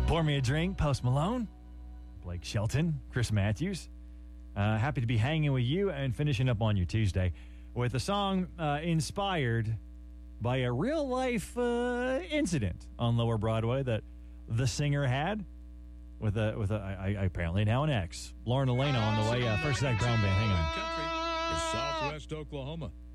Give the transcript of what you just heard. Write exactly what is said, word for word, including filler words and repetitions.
Pour Me a Drink, Post Malone, Blake Shelton, Chris Matthews. Uh, happy to be hanging with you and finishing up on your Tuesday with a song uh, inspired by a real-life uh, incident on Lower Broadway that the singer had with a with a I, I, apparently now an ex. Lauren Elena on the way. Uh, first Zach Brown Band. Hang on. Country is Southwest Oklahoma.